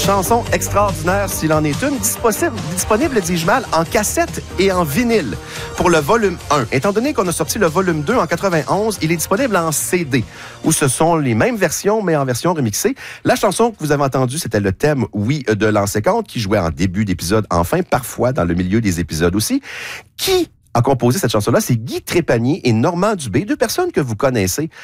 chanson extraordinaire, s'il en est une, disponible, dis-je mal, en cassette et en vinyle pour le volume 1. Étant donné qu'on a sorti le volume 2 en 91, il est disponible en CD, où ce sont les mêmes versions, mais en version remixée. La chanson que vous avez entendue, c'était le thème Oui de l'an 50, qui jouait en début d'épisode, enfin, parfois dans le milieu des épisodes aussi. Qui a composé cette chanson-là? C'est Guy Trépanier et Normand Dubé, deux personnes que vous connaissez.